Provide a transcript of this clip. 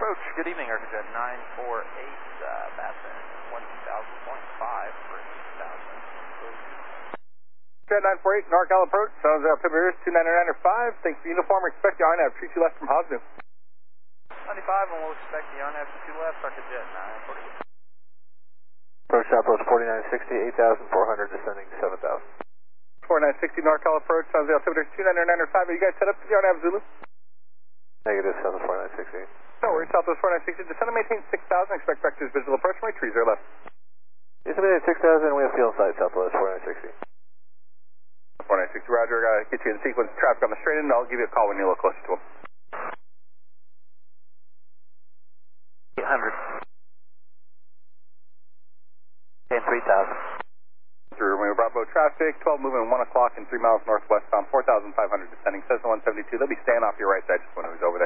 approach. Good evening, Arcajet 948, Batson 1000.5 for 8,000. Jet 948, NorCal approach, San Jose altimeter 299.5. Thanks for uniform, expect the RNAV, treat you left from Hosnu. 95, and we'll expect the RNAV to left, Arcajet 948. Approach Southwest 4960, 8,400, descending 7,000. 4960, NorCal approach, San Jose altimeter 299.5. Are you guys set up to the RNAV Zulu? Negative, Southwest 4960. No worries, Southwest 4960, descend and maintain 6,000, expect vectors visual approach, runway 30 left. Estimated 6,000, we have field sight, Southwest 4960. 4960, roger, get you in sequence, traffic on the straight end, I'll give you a call when you're a little closer to him. 800. And 3,000. Through Romeo Bravo traffic, 12 moving 1 o'clock and 3 miles northwest on 4,500 descending, Cessna 172. They'll be staying off your right side just when it was over there.